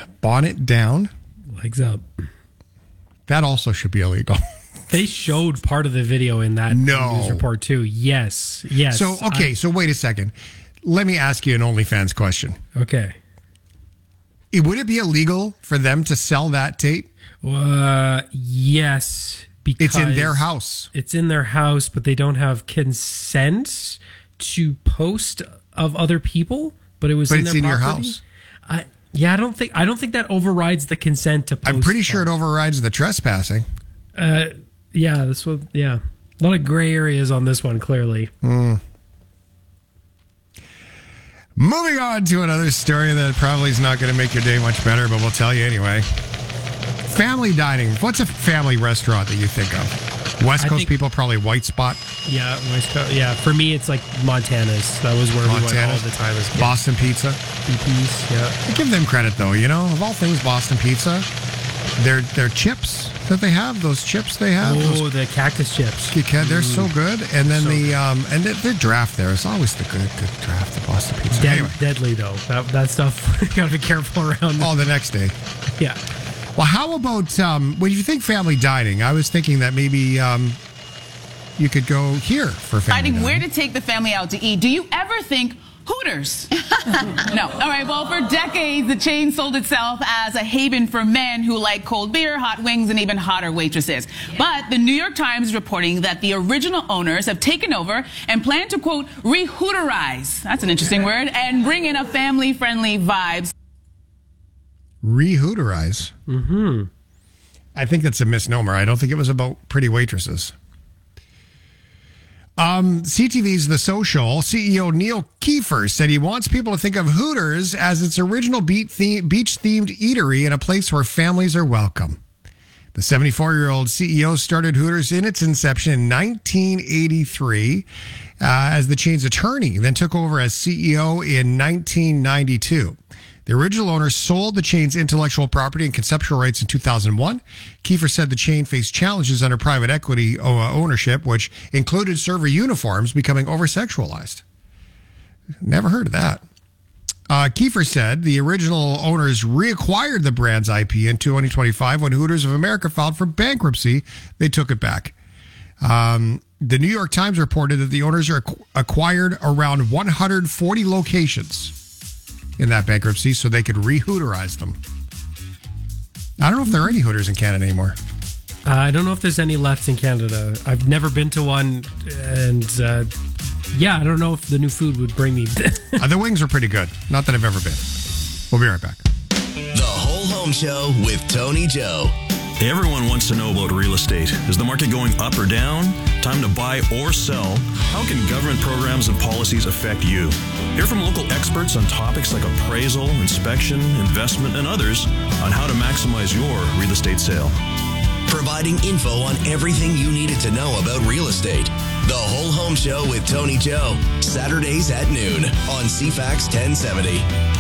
bonnet down. Legs up. That also should be illegal. They showed part of the video in that news report too. Yes. So, so wait a second. Let me ask you an OnlyFans question. Okay. Would it be illegal for them to sell that tape? Yes. Because it's in their house. It's in their house, but they don't have consent to post of other people. But it was in their property. Your house. I don't think that overrides the consent to post. I'm pretty sure it overrides the trespassing. Yeah, this one. Yeah, a lot of gray areas on this one. Clearly. Moving on to another story that probably is not going to make your day much better, but we'll tell you anyway. Family dining. What's a family restaurant that you think of? West Coast people, probably White Spot. Yeah, West Coast. Yeah, for me, it's like Montana's. That was where we went all the time as kids. Boston Pizza. BP's, yeah. I give them credit, though. You know, of all things, Boston Pizza, their chips that they have, those chips they have. Oh, the cactus chips. They're so good. And then their draft there is always the good draft of Boston Pizza. Deadly, though. That stuff, you got to be careful around. Oh, the next day. Yeah. Well, how about when you think family dining? I was thinking that maybe you could go here for family dining. Where to take the family out to eat. Do you ever think Hooters? No. All right, well, for decades, the chain sold itself as a haven for men who like cold beer, hot wings, and even hotter waitresses. But the New York Times is reporting that the original owners have taken over and plan to, quote, re-Hooterize. That's an interesting word. And bring in a family-friendly vibes. Re-Hooterize? Mm-hmm. I think that's a misnomer. I don't think it was about pretty waitresses. CTV's The Social, CEO Neil Kiefer said he wants people to think of Hooters as its original beach-themed eatery and a place where families are welcome. The 74-year-old CEO started Hooters in its inception in 1983 as the chain's attorney, then took over as CEO in 1992. The original owner sold the chain's intellectual property and conceptual rights in 2001. Kiefer said the chain faced challenges under private equity ownership, which included server uniforms becoming over-sexualized. Never heard of that. Kiefer said the original owners reacquired the brand's IP in 2025 when Hooters of America filed for bankruptcy. They took it back. The New York Times reported that the owners acquired around 140 locations in that bankruptcy so they could re-Hooterize them. I don't know if there are any Hooters in Canada anymore. I don't know if there's any left in Canada. I've never been to one, and I don't know if the new food would bring me. The wings are pretty good. Not that I've ever been. We'll be right back. The Whole Home Show with Tony Joe. Everyone wants to know about real estate. Is the market going up or down? Time to buy or sell? How can government programs and policies affect you? Hear from local experts on topics like appraisal, inspection, investment, and others on how to maximize your real estate sale. Providing info on everything you needed to know about real estate. The Whole Home Show with Tony Joe. Saturdays at noon on CFAX 1070.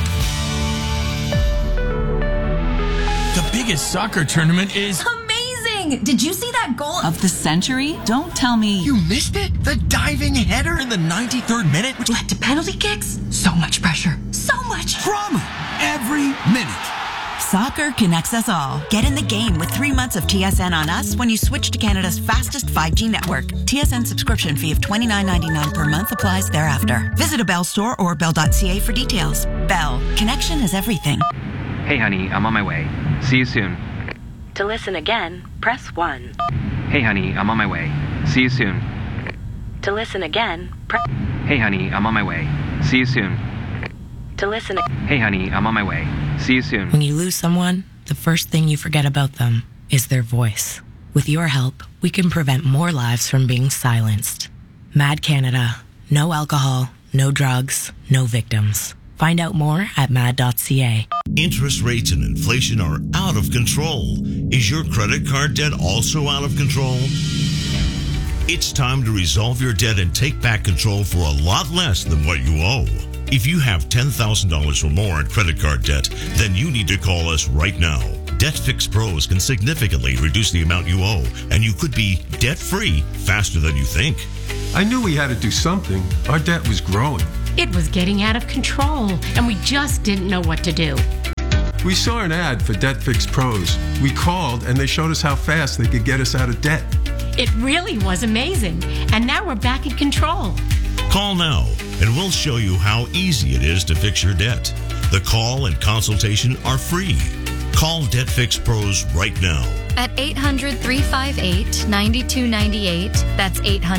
The biggest soccer tournament is amazing! Did you see that goal of the century? Don't tell me you missed it. The diving header in the 93rd minute, which led to penalty kicks. So much pressure. So much drama every minute. Soccer connects us all. Get in the game with 3 months of TSN on us when you switch to Canada's fastest 5G network. TSN subscription fee of $29.99 per month applies thereafter. Visit a Bell store or bell.ca for details. Bell. Connection is everything. Hey, honey, I'm on my way. See you soon. To listen again, press 1. Hey, honey, I'm on my way. See you soon. To listen again, press... Hey, honey, I'm on my way. See you soon. To listen... Hey, honey, I'm on my way. See you soon. When you lose someone, the first thing you forget about them is their voice. With your help, we can prevent more lives from being silenced. Mad Canada. No alcohol, no drugs, no victims. Find out more at mad.ca. Interest rates and inflation are out of control. Is your credit card debt also out of control? It's time to resolve your debt and take back control for a lot less than what you owe. If you have $10,000 or more in credit card debt, then you need to call us right now. Debt Fix Pros can significantly reduce the amount you owe, and you could be debt-free faster than you think. I knew we had to do something. Our debt was growing. It was getting out of control, and we just didn't know what to do. We saw an ad for Debt Fix Pros. We called and they showed us how fast they could get us out of debt. It really was amazing. And now we're back in control. Call now and we'll show you how easy it is to fix your debt. The call and consultation are free. Call Debt Fix Pros right now. At 800-358-9298. That's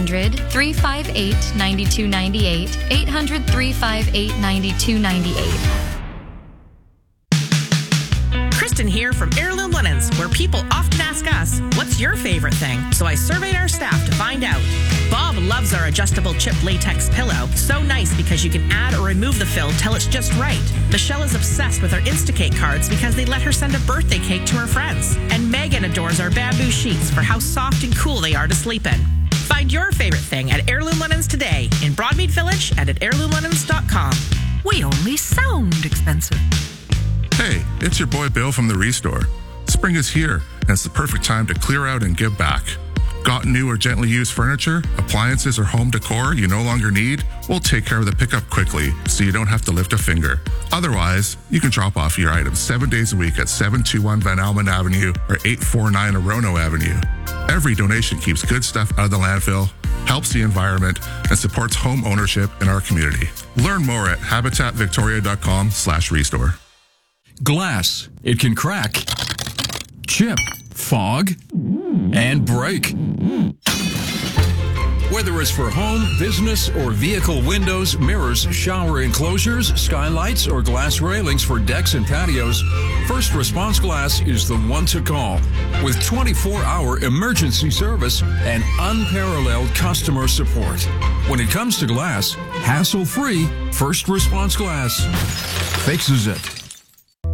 800-358-9298. 800-358-9298. Kristen here from Heirloom Linens, where people often ask us, what's your favorite thing? So I surveyed our staff to find out. Bob loves our adjustable chip latex pillow. So nice because you can add or remove the fill till it's just right. Michelle is obsessed with our Instacake cards because they let her send a birthday cake to her friends. And Megan adores our bamboo sheets for how soft and cool they are to sleep in. Find your favorite thing at Heirloom Linens today in Broadmead Village and at heirloomlinens.com. We only sound expensive. Hey, it's your boy Bill from the Restore. Spring is here, and it's the perfect time to clear out and give back. Got new or gently used furniture, appliances, or home decor you no longer need? We'll take care of the pickup quickly so you don't have to lift a finger. Otherwise, you can drop off your items 7 days a week at 721 Van Almen Avenue or 849 Orono Avenue. Every donation keeps good stuff out of the landfill, helps the environment, and supports home ownership in our community. Learn more at habitatvictoria.com/restore. Glass. It can crack, chip, fog, and break. Whether it's for home, business, or vehicle windows, mirrors, shower enclosures, skylights, or glass railings for decks and patios, First Response Glass is the one to call. With 24-hour emergency service and unparalleled customer support. When it comes to glass, hassle-free First Response Glass fixes it.